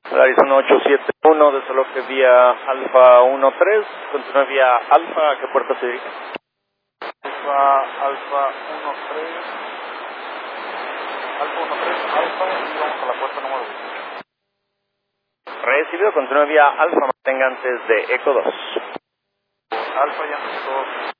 Arizona 871, desaloje vía Alfa 13, continúa vía Alfa, ¿a qué puerta se dirige? Alfa 13, Alfa, y vamos a la puerta número 2. Recibido, continúa vía Alfa, mantenga antes de Eco 2. Alfa ya nos